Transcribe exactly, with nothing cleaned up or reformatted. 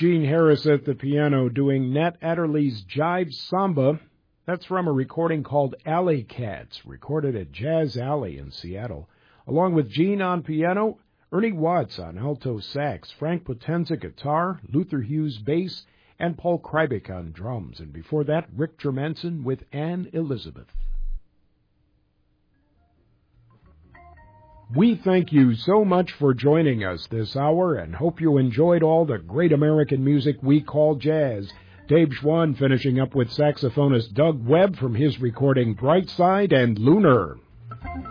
Gene Harris at the piano doing Nat Adderley's Jive Samba. That's from a recording called Alley Cats, recorded at Jazz Alley in Seattle. Along with Gene on piano, Ernie Watts on alto sax, Frank Potenza guitar, Luther Hughes bass, and Paul Kreibich on drums. And before that, Rick Germanson with Anne Elizabeth. We thank you so much for joining us this hour and hope you enjoyed all the great American music we call jazz. Dave Schwann finishing up with saxophonist Doug Webb from his recording Brightside and Lunar.